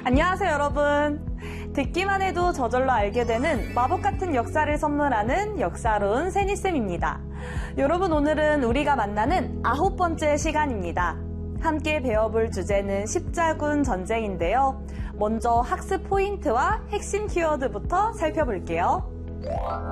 안녕하세요, 여러분. 듣기만 해도 저절로 알게 되는 마법 같은 역사를 선물하는 역사로운 세니쌤입니다. 여러분, 오늘은 우리가 만나는 9번째 시간입니다. 함께 배워볼 주제는 십자군 전쟁인데요. 먼저 학습 포인트와 핵심 키워드부터 살펴볼게요.